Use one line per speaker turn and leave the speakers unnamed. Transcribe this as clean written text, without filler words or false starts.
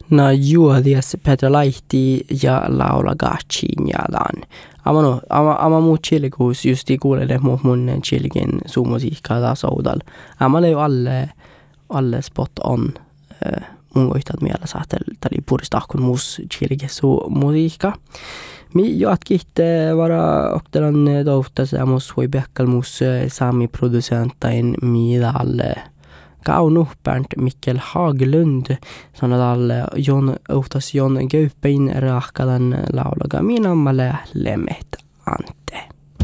Na juodias Petra Laihti ja Laura Gachin jalan. Ama muu chilikuus justi kuulele mun chilikin suumusiikkaa taas oudal. Ama leu alle spot on mun koittat miellä saateli puristahkun muus chilikes musiikka. Mi jatkitte vara oktelan tohtas amos voi bekkal muus sami producentain midalle Kaunu Bernt Mikkel Haglund sanadalle Jon Gaupein rahkalan laulaga minammalle lemet ant.